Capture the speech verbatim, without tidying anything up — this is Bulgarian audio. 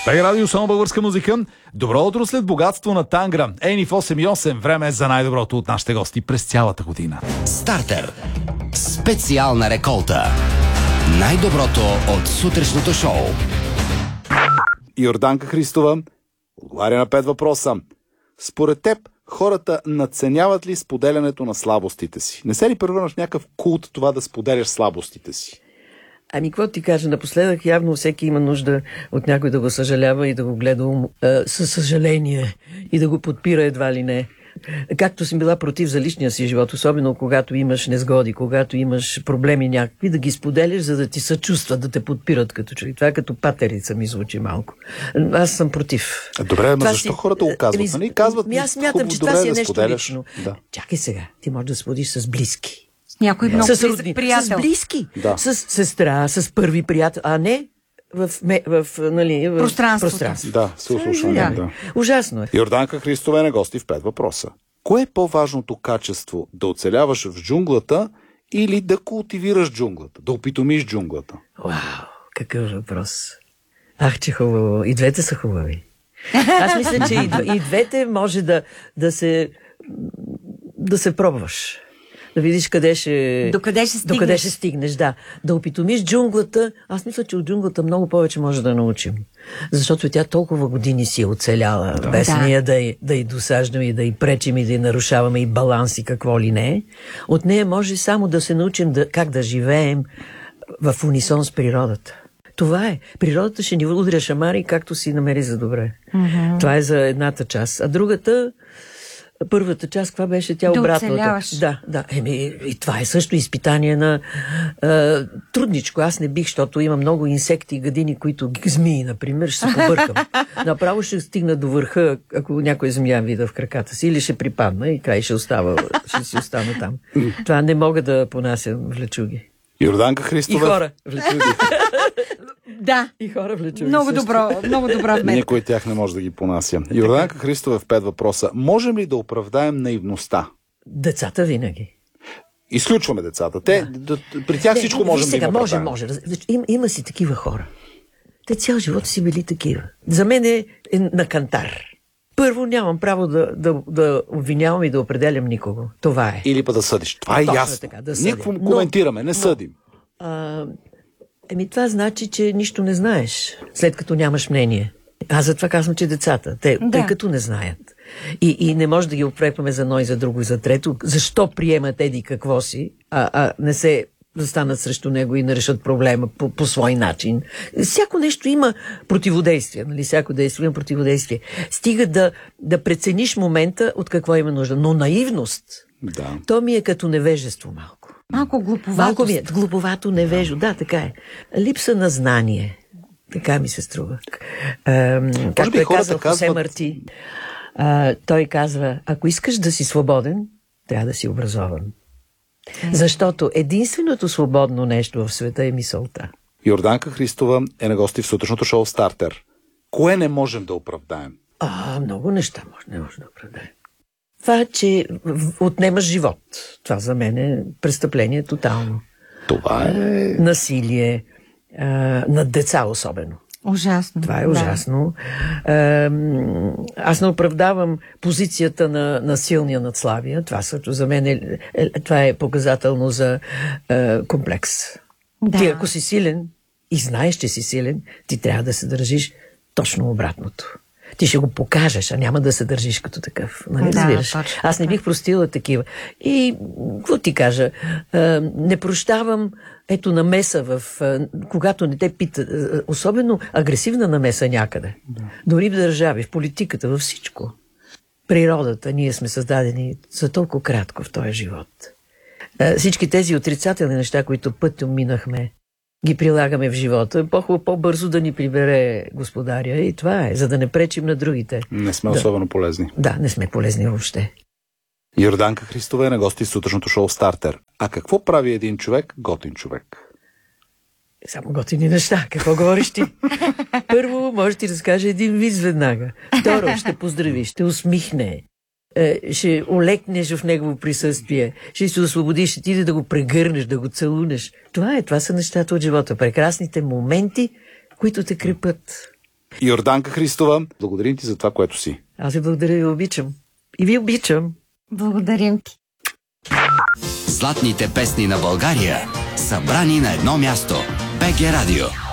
Бей радио, само българска музика. Добро утро след богатство на Тангра. Ени в осем и осем. Време е за най-доброто от нашите гости през цялата година. Стартер. Специална реколта. Най-доброто от сутрешното шоу. Йорданка Христова отговаря на пет въпроса. Според теб, хората надценяват ли споделянето на слабостите си? Не се ли превърна в някакъв култ това да споделяш слабостите си? Ами, какво ти кажа, напоследък явно всеки има нужда от някой да го съжалява и да го гледа е, със съжаление и да го подпира едва ли не. Както съм била против за личния си живот, особено когато имаш незгоди, когато имаш проблеми някакви, да ги споделяш, за да ти съчувстват, да те подпират като човек. Това е като патерица ми звучи малко. Аз съм против. Добре, но това защо си... хората го казват? Нали? Казват, ми, аз смятам, че това си е да нещо споделяш. лично. Да. Чакай сега, ти можеш да споделиш с близки. Някой Да. много С родни, приятел. с близки, да. с сестра, с първи приятел, а не в, в, в, нали, в пространството. пространство. Да, се услушваме. Да. Да. Ужасно е. Йорданка Христова е на гости в пет въпроса. Кое е по-важното качество? Да оцеляваш в джунглата или да култивираш джунглата? Да опитомиш джунглата? Вау, какъв въпрос. Ах, че хубаво. И двете са хубави. Аз мисля, че и, и двете може да, да се да се пробваш. Да видиш къде ще... Докъде ще стигнеш. Докъде ще стигнеш, да. Да опитомиш джунглата. Аз мисля, че от джунглата много повече може да научим. Защото тя толкова години си е оцеляла. Да. Без Да. нея да й, да й досаждаме и да й пречим и да й нарушаваме и баланс и какво ли не. От нея може само да се научим да, как да живеем в унисон с природата. Това е. Природата ще ни удря шамари, както си намери за добре. Mm-hmm. Това е за едната част. А другата... Първата част, каква беше тя да обратната? Оцеляваш. Да, да. Еми, и това е също изпитание на е, трудничко. Аз не бих, защото има много инсекти и гадини, които змии, например, ще се побъркам. Направо ще стигна до върха, ако някой змия вида в краката си, или ще припадна и край ще остава, ще си остана там. Това не мога да понасям влечуги. Йорданка И Христова... хора влечуги. Да. И хора влечуги. Много също. добро, много добра вметка. Никой от тях не може да ги понася. Йорданка Христова в пет въпроса. Можем ли да оправдаем наивността? Децата винаги. Изключваме децата. Те, да. При тях Не, всичко виж можем да сега, им може, оправдаем. може. Има, има си такива хора. Те цял живот си били такива. За мен е, е на кантар. Първо, нямам право да, да, да обвинявам и да определям никого. Това е. Или па да съдиш. Това е Точно ясно. така, да Ние какво съдим. коментираме, не Но- съдим. А, еми, това значи, че нищо не знаеш, след като нямаш мнение. Аз затова казвам, че децата, те, Да. тъй като не знаят. И, и не може да ги опрекваме за едно и за друго и за трето. Защо приемат еди какво си, а, а не се застанат срещу него и не решат проблема по, по свой начин. Всяко нещо има противодействие, нали? Всяко действие има противодействие. Стига да, да прецениш момента от какво има нужда. Но наивност, Да. то ми е като невежество малко. Малко глуповато. Малко ми е глуповато, невежо. Да, така е. Липса на знание. Така ми се струва. Ам, както би е хората казал Хосе казват- Марти, а, той казва, ако искаш да си свободен, трябва да си образован. Защото единственото свободно нещо в света е мисълта. Йорданка Христова е на гости в сутрешното шоу Стартер. Кое не можем да оправдаем? А, много неща може, не може да оправдаем. Това, че в- отнемаш живот. Това за мен е престъпление тотално. Това е... Насилие, а, над деца особено. Ужасно. Това е да. ужасно. Ем, Аз не оправдавам позицията на, на силния над слабия. Това също за мен е, е, това е показателно за е, комплекс. Да. Ти ако си силен и знаеш, че си силен, ти трябва да се държиш точно обратното. Ти ще го покажеш, а няма да се държиш като такъв. Нали Да, разбираш? точно Аз не бих простила такива. И, какво ти кажа, е, не прощавам ето намеса в... е, когато не те пита, е, особено агресивна намеса някъде. Да. Дори в държави, в политиката, във всичко. Природата, ние сме създадени за толкова кратко в този живот. Е, всички тези отрицателни неща, които пътем минахме, ги прилагаме в живота. По-хубаво, по-бързо да ни прибере господаря и това е, за да не пречим на другите. Не сме Да. особено полезни. Да, не сме полезни въобще. Йорданка Христова е на гости в сутрешното шоу Стартер. А какво прави един човек готин човек? Само готини неща. Какво говориш ти? Първо, може ти да разкаже един виз веднага. Второ, ще поздрави, ще усмихне. Е, ще олекнеш в негово присъствие. Ще се освободиш, ще ти да го прегърнеш, да го целунеш. Това е, това са нещата от живота. Прекрасните моменти, които те крепят. Йорданка Христова, благодарим ти за това, което си. Аз ви благодаря и обичам. И ви обичам. Благодарим ти. Златните песни на България, събрани на едно място. БГ Радио.